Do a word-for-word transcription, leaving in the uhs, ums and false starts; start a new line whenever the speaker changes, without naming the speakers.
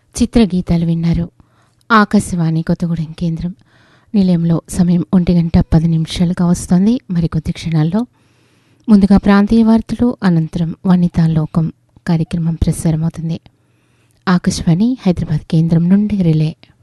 చిత్రగీతాలు విన్నారు. ఆకాశవాణి కొత్తగూడెం కేంద్రం. నిలయంలో సమయం ఒంటి గంట పది నిమిషాలుగా వస్తోంది. మరికొద్ది క్షణాల్లో ముందుగా ప్రాంతీయ వార్తలు, అనంతరం వనితాలోకం కార్యక్రమం ప్రసారమవుతుంది. ఆకాశవాణి హైదరాబాద్ కేంద్రం నుండి రిలే.